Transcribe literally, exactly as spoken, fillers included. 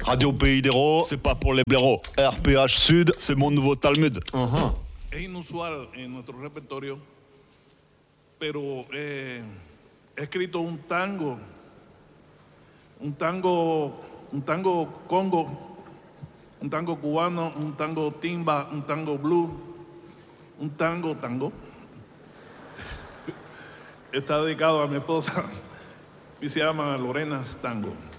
Radio Pays d'Hérault, c'est pas pour les blaireaux. R P H Sud, c'est mon nouveau Talmud. Uh-huh. Es inusual en nuestro repertorio, pero eh, he escrito un tango, un tango, un tango congo, un tango cubano, un tango timba, un tango blue, un tango tango. Está dedicado a mi esposa y se llama Lorena's Tango.